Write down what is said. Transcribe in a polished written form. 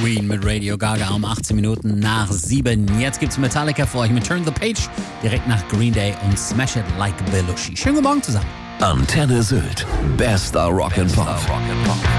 Green mit Radio Gaga um 18 Minuten nach 7. Jetzt gibt's Metallica für euch mit Turn the Page, direkt nach Green Day und Smash It Like Belushi. Schönen guten Morgen zusammen. Antenne Sylt. Bester Rock'n'Pop.